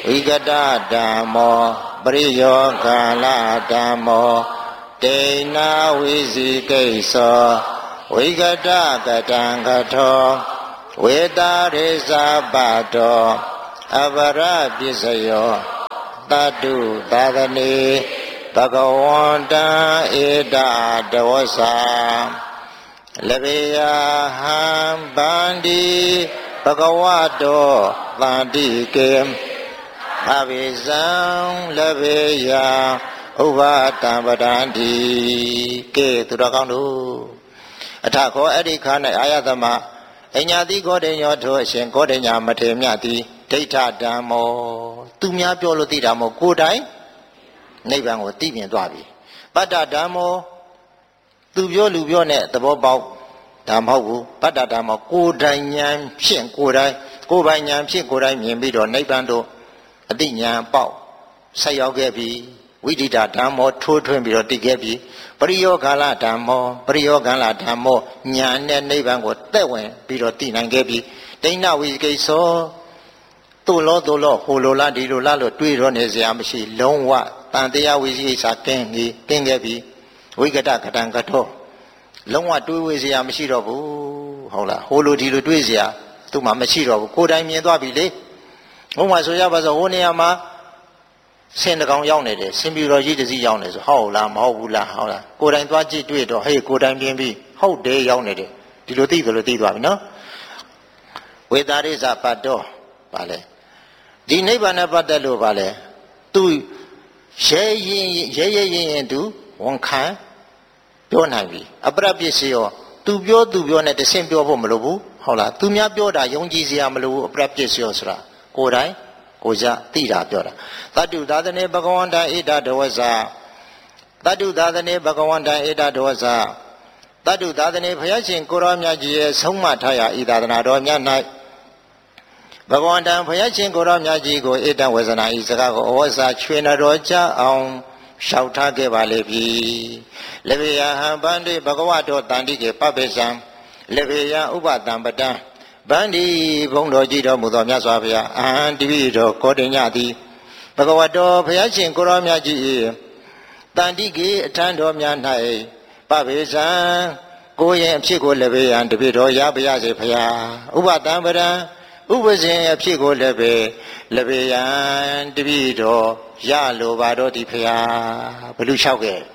ဝိကတဓမ္မောပရိယောကာလဓမ္မောတေနာဝိဇိကိသောဝိကတကတံကထောဝေတာရိသပတောအပရပစ္စယောတတုသာသနေဘဂဝန္တံဧတတဝဆာလဘေယဟံဗန္တိဘဂဝတောသန္တိကေအဘိဇံလဘေယဥပတံပဒန္တိကေသူတော်ကောင်းတို့အထခောအဲ့ဒီခါ၌အာယသမအညာတိဂေါတိညောထိုအရှင်ဂေါတိညာမထေမြတိဒိဋ္ဌဓမ္မောသူများပြောလို့သိတာမဟုတ်ကိုယ်တိုင်နိဗ္ဗာန်ကိုသိမြင်သွားပြီပတ္တဓမ္မောသူပြောလူပြောနဲ့သဘောပေါက်ဒါမဟုတ်ဘူးပတ္တဓမ္မောကိုယ်တိုင်ဉာဏ်ဖြင့်ကိုယ်တိုင်ကိုယ်ပိုင်ဉာဏ်ဖြင့်ကိုယ်တိုင်မြင်ပြီးတော့နိဗ္ဗာန်တို့အတိဉာဏ်ပေါက်ဆက်ရောက်ခဲ့ပြီဝိဒိတာဓမ္မောထိုးထွင်းပြီးတော့သိခဲ့ပြီပရိယောဂါလဓမ္မောပရိယောဂါလဓမ္မောဉာဏ်နဲ့နိဗ္ဗာန်ကိုသက်ဝင်ပြီးတော့သိနိုင်ခဲ့ပြီဒိဋ္ဌဝိကိသောသူ့လောဟိုလိုလားဒီလိုလားလို့တွေးတော့နေစရာမရှိလုံးဝတန်တရားဝိသိကိစ္စကင်းခဲ့ပြီဝိကတကတံကထောလုံးဝတွေးဝေစရာမရှိတော့ဘူးဟုတ်လားဟိုလိုဒီလိုတွေးစရာသူ့မှာမရှိတော့ဘူးကိုယ်တိုင်မြင်သွားပြီလေဘုံမှာဆိုရပါစို့ဟိုနေရာမှာဆင်းတကောင်ရောက်နေတယ်ဆင်းပြီးတော့ကြီးတစည်းရောက်နေဆိုဟုတ်လားမဟုတ်ဘူးလားဟုတ်လားကိုယ်တိုင်သွားကြည့်တွေ့တော့ဟေးကိုယ်တိုင်ပြင်ပြီးဟုတ်တယ်ရောက်နေတယ်ဒီလိုသိတယ်လို့သိသွားပြီနော်ဝေတာရိသပတ္တောဗာလဲဒီနိဗ္ဗာန်နဲ့ပတ်သက်လို့ဗာလဲသူရဲရင်သူဝန်ခံပြောနိုင်ပြီအပရပစ္စယောသူပြောနဲ့တဆင့်ပြောဖို့မလိုဘူးဟုတ်လားသူများပြောတာယုံကြည်စရာမလိုဘူးအပရပစ္စယောဆိုတာကိုယ်တိုင်ကိုကြသိတာပြောတာတတုသာသနေဘဂဝန္တဧတတဝဇာတတုသာသနေဘဂဝန္တဧတတဝဇာတတုသာသနေဘုရားရှင်ကိုရောမြတ်ကြီးရဲ့ဆုံးမထားရာဤသာသနာတော်များ၌ဘဂဝန္တဘုရားရှင်ကိုရောမြတ်ကြီးကိုဧတဝဇနာဤစကားကိုအဝဇာချွေတော်ကြအောင်လျှောက်ထားခဲ့ပါလေပြီလဘေယဟံဗန္တိဘဂဝတောတန္တိကေပပိသံလဘေယဥပတံပတံဗန္တိဘုံတော်ကြီးတော်မူသောမြတ်စွာဘုရားအဟံတပိတော်ကောတိညသည်ဘဂဝတောဘုရားရှင်ကိုရောမြတ်ကြီးတန္တိကေအထံတော်များ၌ပပိသံကိုရင်အဖြစ်ကိုလဘေယံတပိတော်ရပါရစေဘုရားဥပတံပတံဥပဇင်အဖြစ်ကိုလည်းပဲလဘေယံတပိတော်ရလိုပါတော့ဒီဘုရားဘလူလျှောက်ခဲ့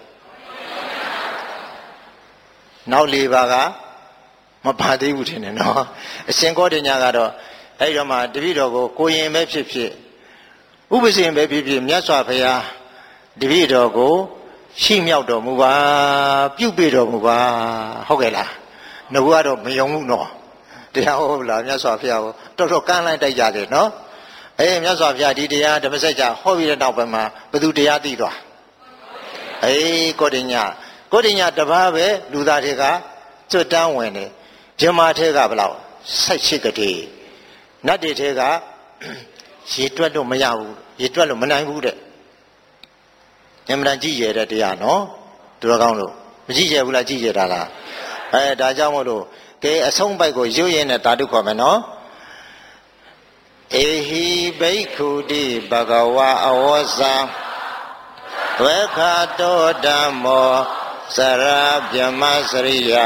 နောက်၄ပါးကမပါသေးဘူးထင်တယ်နော်အရှင်ကောတိညကတော့အဲ့တော့မှတပည့်တော်ကိုကိုရင်ပဲဖြစ်ဖြစ်ဥပဇင်ပဲဖြစ်ဖြစ်မြတ်စွာဘုရားတပည့်တော်ကိုရှိမြောက်တော်မူပါပြုပေးတော်မူပါဟုတ်ကဲ့လားငါကတော့မယုံဘူးနော်တရားဟုတ်လားမြတ်စွာဘုရားကိုတော်တော်ကမ်းလိုက်တိုက်ကြတယ်နော်မြတ်စွာဘုရားဒီတရားဓမ္မစကြာဟောပြီးတဲ့နောက်ပိုင်းမှာဘသူတရားသိသွားကောတိညတပါးပဲလူသားတွေကကျွတ်တန်းဝင်တယ်ဂျမထဲကဘလောက်18ကတိနတ်တွေထဲကရေတွက်လို့မရဘူးရေတွက်လို့မနိုင်ဘူးတဲ့အမှန်တန်ကြည့်ရတဲ့တရားနော်သူတော်ကောင်းလို့မကြည့်ရဘူးလားကြည့်ရတာလားဒါကြောင့်မို့လို့ကဲအဆုံးပိုက်ကိုရွတ်ရင်းနဲ့တာတုခေါ်မယ်နော်ဧဟိဘိက္ခုတိဘဂဝါအဝဇံဝေခတောဓမ္မောစရဗြဟ္မစရိယ